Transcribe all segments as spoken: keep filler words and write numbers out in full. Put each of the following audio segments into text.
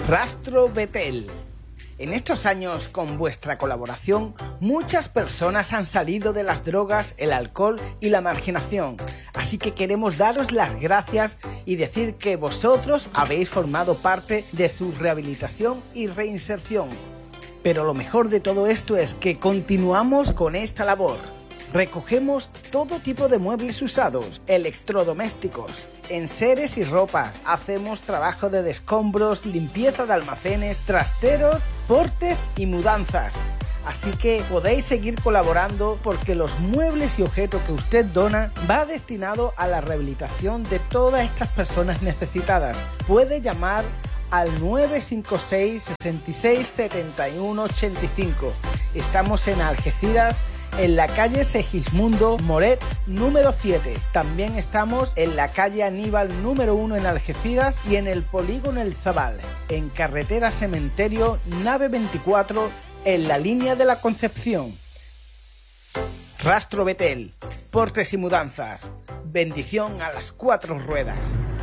Rastro Betel. En estos años, con vuestra colaboración, muchas personas han salido de las drogas, el alcohol y la marginación. Así que queremos daros las gracias y decir que vosotros habéis formado parte de su rehabilitación y reinserción. Pero lo mejor de todo esto es que continuamos con esta labor. Recogemos todo tipo de muebles usados, electrodomésticos, enseres y ropas. Hacemos trabajo de descombros, limpieza de almacenes, trasteros, portes y mudanzas. Así que podéis seguir colaborando porque los muebles y objetos que usted dona va destinado a la rehabilitación de todas estas personas necesitadas. Puede llamar al nueve cinco seis, seis seis siete uno ocho cinco. Estamos en Algeciras, en la calle Segismundo Moret número siete. También estamos en la calle Aníbal número uno en Algeciras y en el polígono El Zabal, en carretera Cementerio nave veinticuatro, en la línea de la Concepción. Rastro Betel, portes y mudanzas. Bendición a las cuatro ruedas.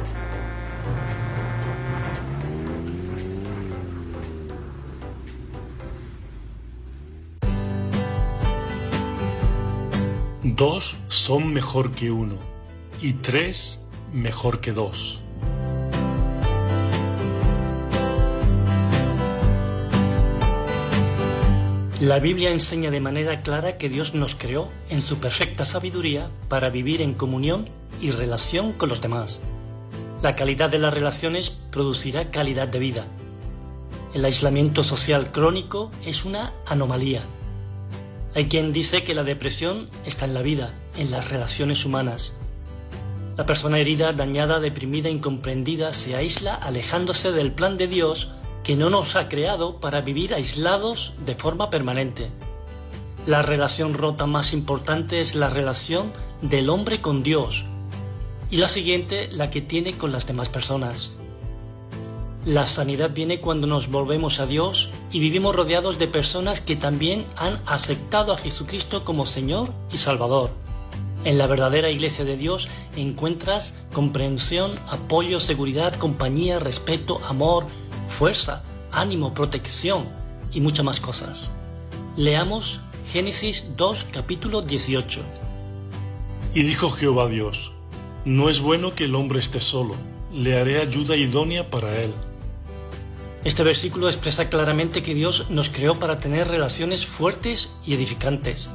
Dos son mejor que uno, y tres mejor que dos. La Biblia enseña de manera clara que Dios nos creó en su perfecta sabiduría para vivir en comunión y relación con los demás. La calidad de las relaciones producirá calidad de vida. El aislamiento social crónico es una anomalía. Hay quien dice que la depresión está en la vida, en las relaciones humanas. La persona herida, dañada, deprimida, incomprendida se aísla alejándose del plan de Dios que no nos ha creado para vivir aislados de forma permanente. La relación rota más importante es la relación del hombre con Dios y la siguiente la que tiene con las demás personas. La sanidad viene cuando nos volvemos a Dios y vivimos rodeados de personas que también han aceptado a Jesucristo como Señor y Salvador. En la verdadera Iglesia de Dios encuentras comprensión, apoyo, seguridad, compañía, respeto, amor, fuerza, ánimo, protección y muchas más cosas. Leamos Génesis dos, capítulo dieciocho. Y dijo Jehová Dios: no es bueno que el hombre esté solo, le haré ayuda idónea para él. Este versículo expresa claramente que Dios nos creó para tener relaciones fuertes y edificantes.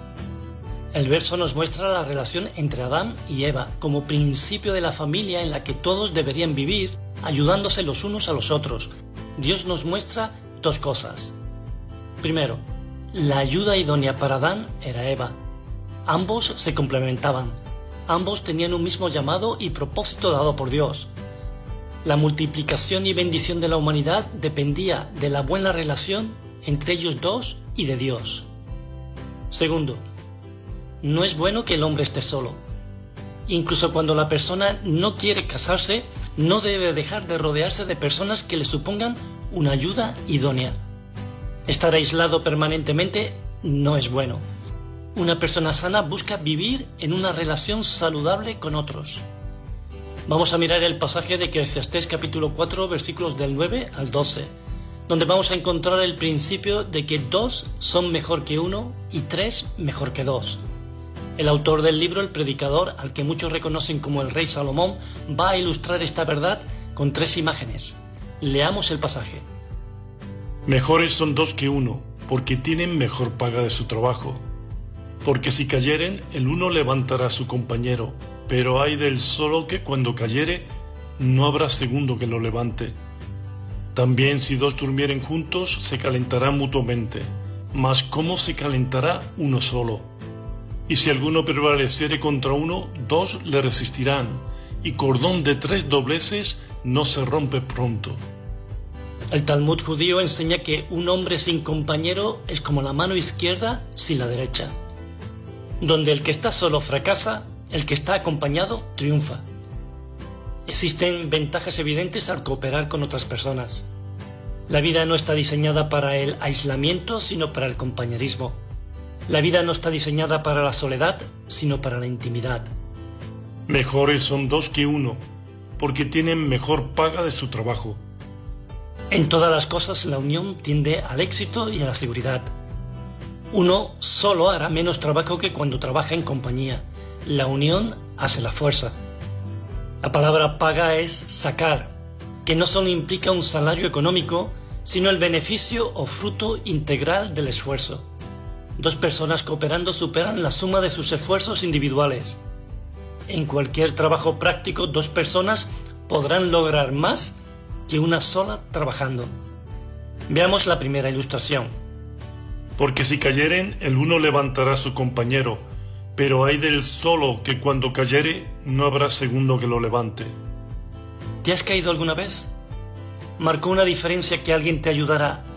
El verso nos muestra la relación entre Adán y Eva como principio de la familia en la que todos deberían vivir, ayudándose los unos a los otros. Dios nos muestra dos cosas. Primero, la ayuda idónea para Adán era Eva. Ambos se complementaban. Ambos tenían un mismo llamado y propósito dado por Dios. La multiplicación y bendición de la humanidad dependía de la buena relación entre ellos dos y de Dios. Segundo, no es bueno que el hombre esté solo. Incluso cuando la persona no quiere casarse, no debe dejar de rodearse de personas que le supongan una ayuda idónea. Estar aislado permanentemente no es bueno. Una persona sana busca vivir en una relación saludable con otros. Vamos a mirar el pasaje de Eclesiastés capítulo cuatro, versículos del nueve al doce, donde vamos a encontrar el principio de que dos son mejor que uno y tres mejor que dos. El autor del libro, el predicador, al que muchos reconocen como el rey Salomón, va a ilustrar esta verdad con tres imágenes. Leamos el pasaje. Mejores son dos que uno, porque tienen mejor paga de su trabajo. Porque si cayeren, el uno levantará a su compañero, pero hay del solo que cuando cayere, no habrá segundo que lo levante. También si dos durmieren juntos, se calentarán mutuamente, mas ¿cómo se calentará uno solo? Y si alguno prevaleciere contra uno, dos le resistirán, y cordón de tres dobleces no se rompe pronto. El Talmud judío enseña que un hombre sin compañero es como la mano izquierda sin la derecha. Donde el que está solo fracasa, el que está acompañado triunfa. Existen ventajas evidentes al cooperar con otras personas. La vida no está diseñada para el aislamiento, sino para el compañerismo. La vida no está diseñada para la soledad, sino para la intimidad. Mejores son dos que uno, porque tienen mejor paga de su trabajo. En todas las cosas la unión tiende al éxito y a la seguridad. Uno solo hará menos trabajo que cuando trabaja en compañía. La unión hace la fuerza. La palabra paga es sacar, que no solo implica un salario económico, sino el beneficio o fruto integral del esfuerzo. Dos personas cooperando superan la suma de sus esfuerzos individuales. En cualquier trabajo práctico, dos personas podrán lograr más que una sola trabajando. Veamos la primera ilustración. Porque si cayeren, el uno levantará a su compañero, pero hay del solo que cuando cayere, no habrá segundo que lo levante. ¿Te has caído alguna vez? ¿Marcó una diferencia que alguien te ayudara